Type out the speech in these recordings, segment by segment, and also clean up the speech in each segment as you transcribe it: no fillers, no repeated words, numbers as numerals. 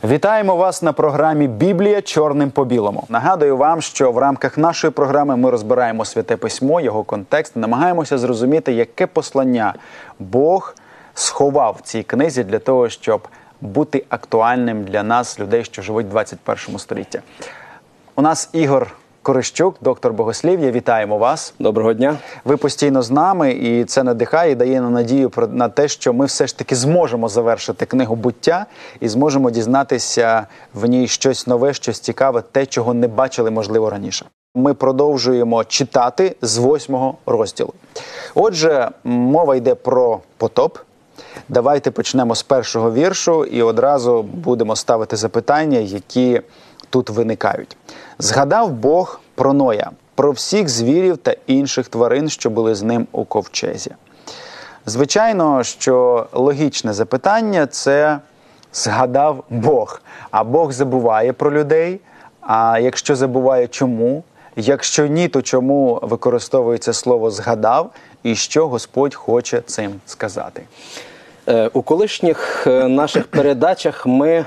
Вітаємо вас на програмі «Біблія чорним по білому». Нагадую вам, що в рамках нашої програми ми розбираємо Святе Письмо, його контекст, намагаємося зрозуміти, яке послання Бог сховав в цій книзі для того, щоб бути актуальним для нас, людей, що живуть в 21 столітті. У нас Ігор Корищук, доктор богослів'я. Вітаємо вас. Доброго дня. Ви постійно з нами, і це надихає і дає нам надію на те, що ми все ж таки зможемо завершити книгу «Буття» і зможемо дізнатися в ній щось нове, щось цікаве, те, чого не бачили, можливо, раніше. Ми продовжуємо читати з 8 розділу. Отже, мова йде про потоп. Давайте почнемо з першого віршу і одразу будемо ставити запитання, які тут виникають. «Згадав Бог про Ноя, про всіх звірів та інших тварин, що були з ним у ковчезі». Звичайно, що логічне запитання – це «згадав Бог». А Бог забуває про людей, а якщо забуває, чому? Якщо ні, то чому використовується слово «згадав» і що Господь хоче цим сказати? У колишніх наших передачах ми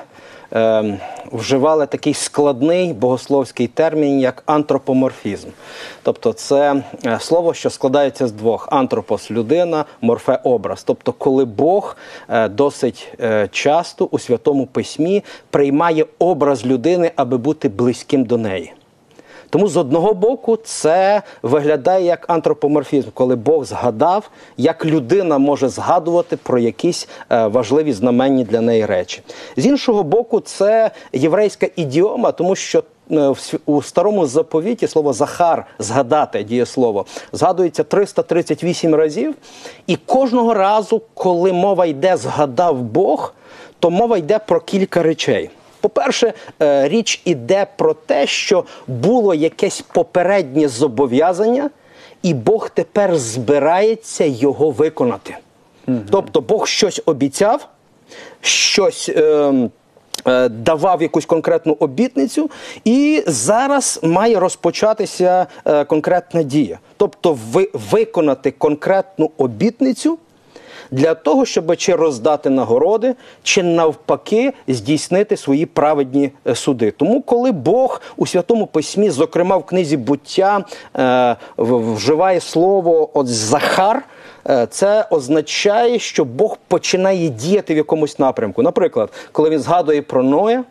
вживали такий складний богословський термін, як антропоморфізм. Тобто це слово, що складається з двох. Антропос – людина, морфе – образ. Тобто коли Бог досить часто у Святому Письмі приймає образ людини, аби бути близьким до неї. Тому з одного боку це виглядає як антропоморфізм, коли Бог згадав, як людина може згадувати про якісь важливі знаменні для неї речі. З іншого боку, це єврейська ідіома, тому що у Старому Заповіті слово «захар» – «згадати» дієслово згадується 338 разів, і кожного разу, коли мова йде «згадав Бог», то мова йде про кілька речей. По-перше, річ іде про те, що було якесь попереднє зобов'язання, і Бог тепер збирається його виконати. Тобто Бог щось обіцяв, щось давав якусь конкретну обітницю, і зараз має розпочатися конкретна дія. Тобто виконати конкретну обітницю для того, щоб чи роздати нагороди, чи навпаки здійснити свої праведні суди. Тому коли Бог у Святому Письмі, зокрема в книзі «Буття», вживає слово «захар», це означає, що Бог починає діяти в якомусь напрямку. Наприклад, коли він згадує про Ноя,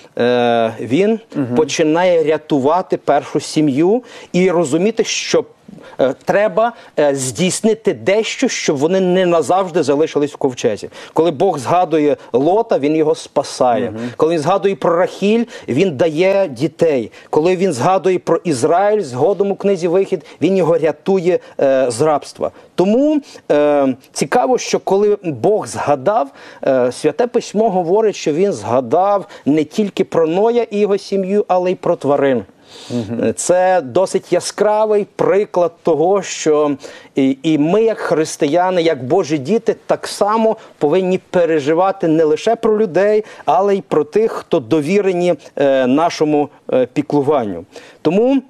він починає рятувати першу сім'ю і розуміти, що треба здійснити дещо, щоб вони не назавжди залишились в ковчезі. Коли Бог згадує Лота, він його спасає. Коли він згадує про Рахіль, він дає дітей. Коли він згадує про Ізраїль, згодом у книзі «Вихід», він його рятує з рабства. Тому цікаво, що коли Бог згадав, Святе Письмо говорить, що він згадав не тільки про Ноя і його сім'ю, але й про тварин. Це досить яскравий приклад того, що і ми, як християни, як Божі діти, так само повинні переживати не лише про людей, але й про тих, хто довірені нашому піклуванню. Тому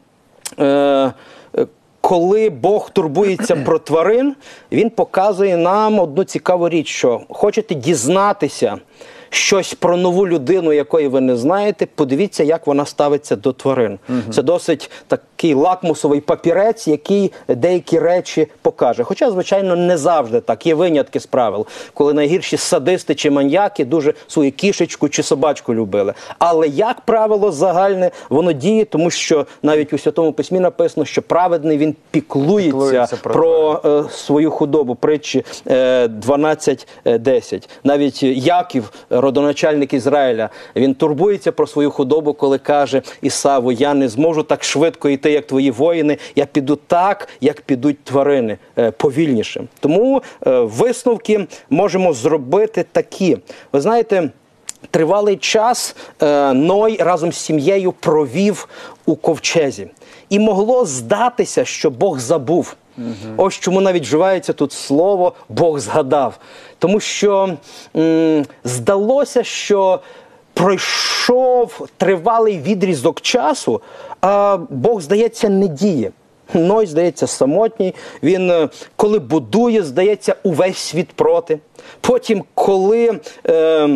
коли Бог турбується про тварин, він показує нам одну цікаву річ, що хочете дізнатися щось про нову людину, якої ви не знаєте, подивіться, як вона ставиться до тварин. Це досить такий лакмусовий папірець, який деякі речі покаже. Хоча, звичайно, не завжди так. Є винятки з правил, коли найгірші садисти чи маньяки дуже свою кішечку чи собачку любили. Але, як правило, загальне, воно діє, тому що навіть у Святому Письмі написано, що праведний він піклується про свою худобу. Притчі 12:10. Навіть Яків, родоначальник Ізраїля, він турбується про свою худобу, коли каже Ісаву: «Я не зможу так швидко йти, як твої воїни, я піду так, як підуть тварини, повільніше». Тому висновки можемо зробити такі. Ви знаєте, тривалий час Ной разом з сім'єю провів у ковчезі. І могло здатися, що Бог забув. Ось чому навіть вживається тут слово «Бог згадав». Тому що здалося, що пройшов тривалий відрізок часу, а Бог, здається, не діє. Ной, здається, самотній. Він, коли будує, здається, увесь світ проти. Потім, коли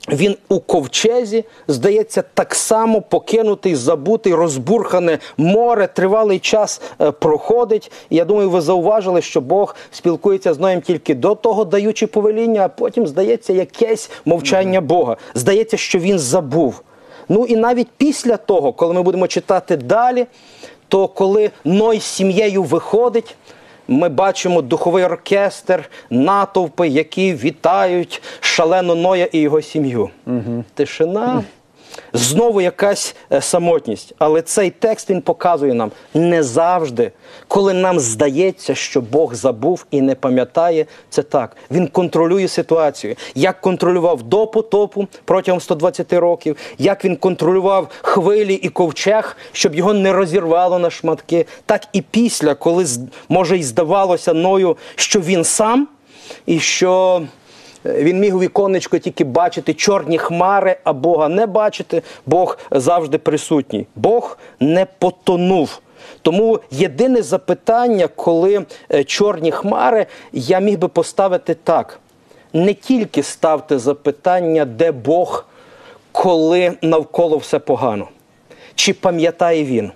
він у ковчезі, здається, так само покинутий, забутий, розбурхане море, тривалий час проходить. І я думаю, ви зауважили, що Бог спілкується з Ноєм тільки до того, даючи повеління, а потім, здається, якесь мовчання Бога. Здається, що він забув. Ну і навіть після того, коли ми будемо читати далі, то коли Ной з сім'єю виходить, ми бачимо духовий оркестр, натовпи, які вітають шалено Ноя і його сім'ю. Тишина, знову якась самотність. Але цей текст, він показує нам, не завжди, коли нам здається, що Бог забув і не пам'ятає, це так. Він контролює ситуацію. Як контролював до потопу протягом 120 років, як він контролював хвилі і ковчег, щоб його не розірвало на шматки, так і після, коли, може, і здавалося Ною, що він сам, і що він міг у віконечко тільки бачити чорні хмари, а Бога не бачити. Бог завжди присутній. Бог не потонув. Тому єдине запитання, коли чорні хмари, я міг би поставити так. Не тільки ставте запитання, де Бог, коли навколо все погано. Чи пам'ятає Він?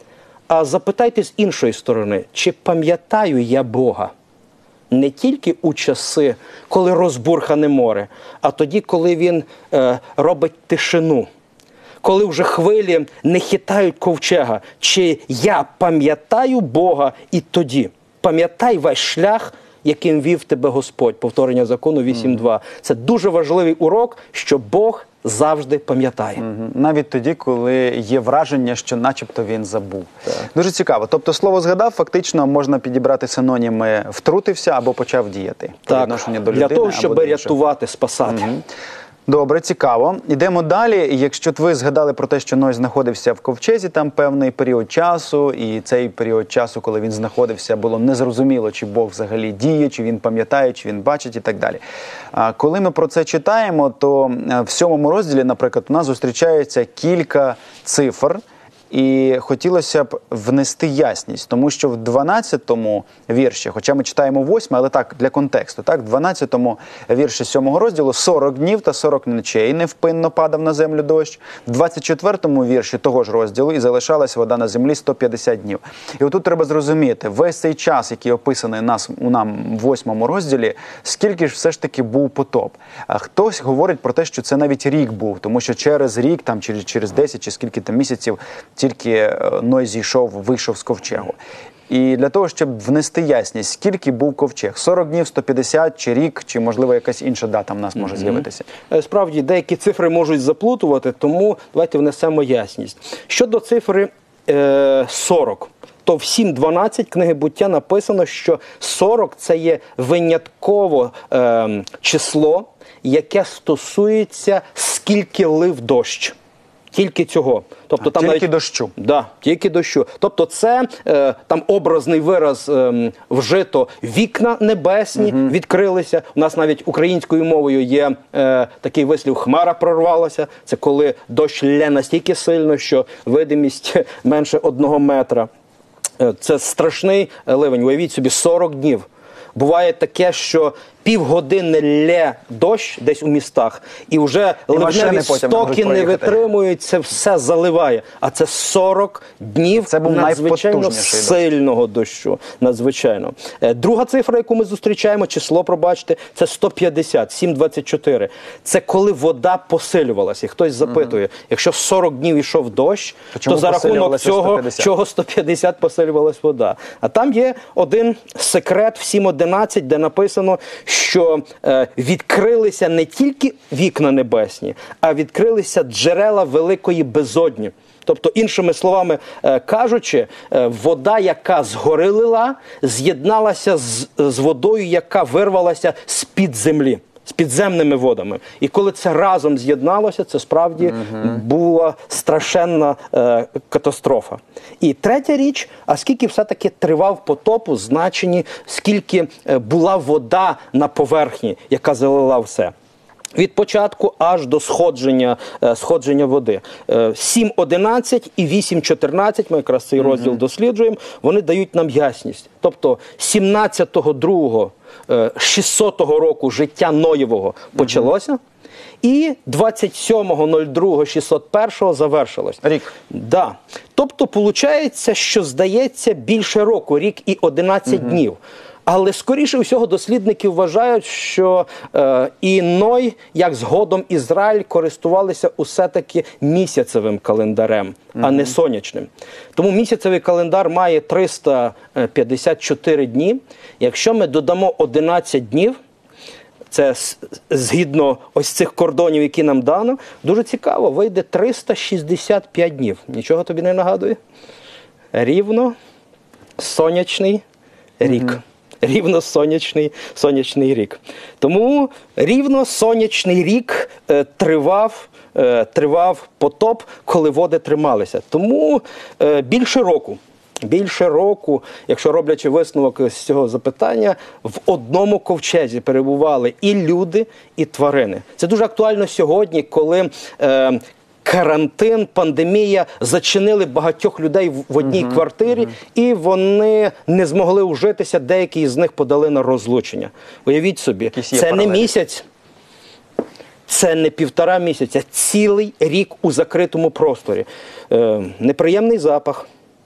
А запитайте з іншої сторони, чи пам'ятаю я Бога? Не тільки у часи, коли розбурхане море, а тоді, коли він робить тишину. Коли вже хвилі не хитають ковчега. Чи я пам'ятаю Бога і тоді? Пам'ятай весь шлях, яким вів тебе Господь. Повторення закону 8.2. Це дуже важливий урок, що Бог завжди пам'ятає. Навіть тоді, коли є враження, що начебто він забув. Дуже цікаво. Тобто слово «згадав» фактично можна підібрати синоніми «втрутився» або «почав діяти». По відношенню до людини, для того, щоб або до інших. рятувати, спасати. Добре, цікаво. Ідемо далі. Якщо ви згадали про те, що Ной знаходився в ковчезі там певний період часу, і цей період часу, коли він знаходився, було незрозуміло, чи Бог взагалі діє, чи він пам'ятає, чи він бачить і так далі. Коли ми про це читаємо, то в 7 розділі, наприклад, у нас зустрічається кілька цифр, і хотілося б внести ясність, тому що в 12-му вірші, хоча ми читаємо 8, але так, для контексту, так, в 12-му вірші 7 розділу 40 днів та 40 ночей невпинно падав на землю дощ. В 24-му вірші того ж розділу і залишалась вода на землі 150 днів. І отут треба зрозуміти, весь цей час, який описаний у нам в 8-му розділі, скільки ж все ж таки був потоп. А хтось говорить про те, що це навіть рік був, тому що через рік, там, через 10 чи скільки там місяців, тільки Ной вийшов з ковчегу. І для того, щоб внести ясність, скільки був ковчег? 40 днів, 150, чи рік, чи, можливо, якась інша дата в нас може з'явитися? Справді, деякі цифри можуть заплутувати, тому давайте внесемо ясність. Щодо цифри 40, то в 7.12 книги Буття написано, що 40 – це є винятково число, яке стосується, скільки лив дощ. Тільки цього. Тобто, там тільки навіть, дощу. Да, тільки дощу. Тобто це там образний вираз вжито вікна небесні відкрилися. У нас навіть українською мовою є такий вислів «хмара прорвалася». Це коли дощ лє настільки сильно, що видимість менше 1 метра. Це страшний ливень. Уявіть собі, 40 днів. Буває таке, що півгодини лє дощ десь у містах, і вже ливневі стоки не витримують, це все заливає. А це 40 днів надзвичайно сильного дощу. Надзвичайно. Друга цифра, яку ми зустрічаємо, число, пробачте, це 150, 7.24. Це коли вода посилювалася. І хтось запитує, якщо 40 днів йшов дощ, то за рахунок цього, чого 150 посилювалась вода. А там є один секрет в 7.11, де написано, що відкрилися не тільки вікна небесні, а відкрилися джерела великої безодні. Тобто, іншими словами кажучи, вода, яка згори лила, з'єдналася з водою, яка вирвалася з-під землі, з підземними водами. І коли це разом з'єдналося, це справді була страшенна катастрофа. І третя річ, а скільки все-таки тривав потоп у значенні, скільки була вода на поверхні, яка залила все. Від початку аж до сходження води. 7.11 і 8.14, ми якраз цей розділ досліджуємо, вони дають нам ясність. Тобто 17.02 600 року життя Ноєвого почалося, І 27.02.601 завершилось. Рік. Да. Тобто, виходить, що, здається, більше року, рік і 11 днів. Але, скоріше всього, дослідники вважають, що і Ной, як згодом Ізраїль, користувалися усе-таки місяцевим календарем, а не сонячним. Тому місяцевий календар має 354 дні. Якщо ми додамо 11 днів, це згідно ось цих кордонів, які нам дано, дуже цікаво, вийде 365 днів. Нічого тобі не нагадує? Рівно сонячний рік. Рівно сонячний рік. Тому рівно сонячний рік тривав потоп, коли води трималися. Тому більше року, якщо роблячи висновок з цього запитання, в одному ковчезі перебували і люди, і тварини. Це дуже актуально сьогодні, коли карантин, пандемія зачинили багатьох людей в одній квартирі, і вони не змогли ужитися, деякі з них подали на розлучення. Уявіть собі, це не місяць, це не 1,5 місяця, цілий рік у закритому просторі. Неприємний запах.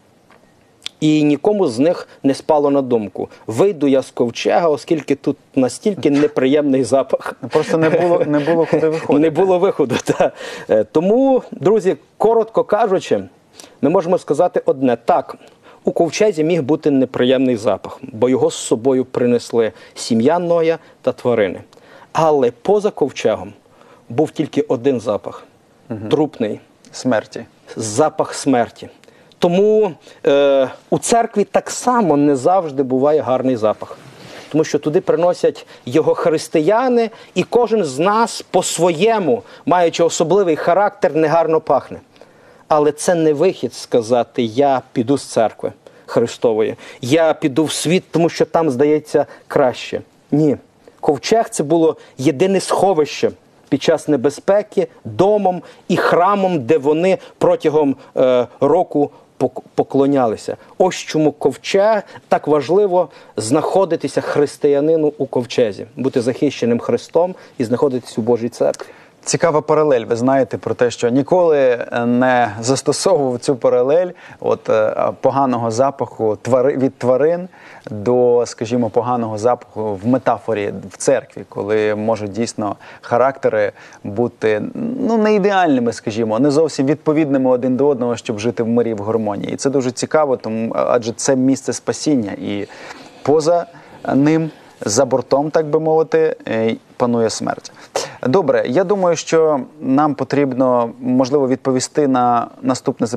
І нікому з них не спало на думку. Вийду я з ковчега, оскільки тут настільки неприємний запах. Просто не було куди виходити. Не було виходу, так. Тому, друзі, коротко кажучи, ми можемо сказати одне. Так, у ковчезі міг бути неприємний запах, бо його з собою принесли сім'я Ноя та тварини. Але поза ковчегом був тільки один запах – трупний. Смерті. Запах смерті. Тому у церкві так само не завжди буває гарний запах. Тому що туди приносять його християни, і кожен з нас по-своєму, маючи особливий характер, негарно пахне. Але це не вихід сказати, я піду з церкви Христової, я піду в світ, тому що там, здається, краще. Ні. Ковчег – це було єдине сховище під час небезпеки, домом і храмом, де вони протягом року поклонялися. Ось чому ковчег так важливо знаходитися християнину у ковчезі, бути захищеним Христом і знаходитися у Божій церкві. Цікава паралель. Ви знаєте про те, що ніколи не застосовував цю паралель поганого запаху від тварин до, скажімо, поганого запаху в метафорі в церкві, коли можуть дійсно характери бути не ідеальними, скажімо, не зовсім відповідними один до одного, щоб жити в мирі, в гармонії. І це дуже цікаво, адже це місце спасіння. І поза ним, за бортом, так би мовити, панує смерть. Добре, я думаю, що нам потрібно, можливо, відповісти на наступне запитання.